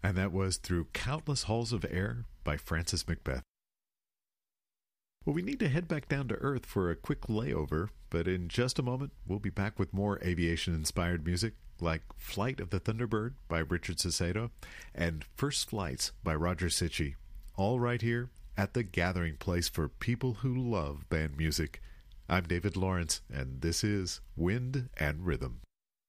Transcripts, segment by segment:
And that was Through Countless Halls of Air by Francis Macbeth. Well, we need to head back down to Earth for a quick layover, but in just a moment, we'll be back with more aviation-inspired music, like Flight of the Thunderbird by Richard Saucedo and First Flights by Roger Sitchy, all right here at the gathering place for people who love band music. I'm David Lawrence, and this is Wind and Rhythm.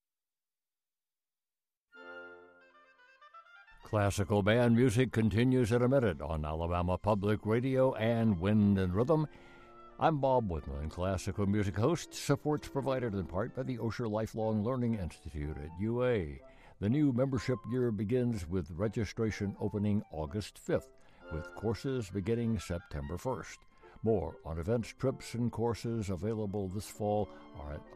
Classical band music continues in a minute on Alabama Public Radio and Wind and Rhythm. I'm Bob Whitman, classical music host, supports provided in part by the Osher Lifelong Learning Institute at UA. The new membership year begins with registration opening August 5th, with courses beginning September 1st. More on events, trips, and courses available this fall are at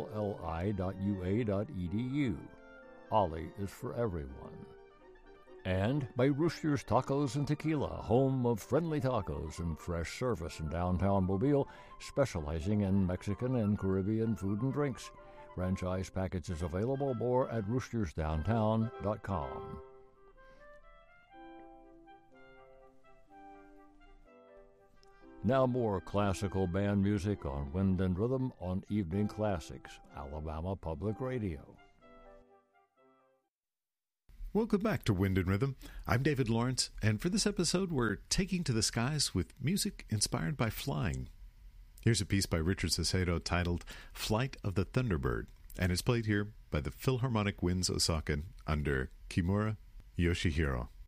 olli.ua.edu. Ollie is for everyone. And by Rooster's Tacos and Tequila, home of friendly tacos and fresh service in downtown Mobile, specializing in Mexican and Caribbean food and drinks. Franchise packages available. More at roostersdowntown.com. Now more classical band music on Wind and Rhythm on Evening Classics, Alabama Public Radio. Welcome back to Wind and Rhythm. I'm David Lawrence, and for this episode, we're taking to the skies with music inspired by flying. Here's a piece by Richard Saucedo titled Flight of the Thunderbird, and it's played here by the Philharmonic Winds Osaka under Kimura Yoshihiro.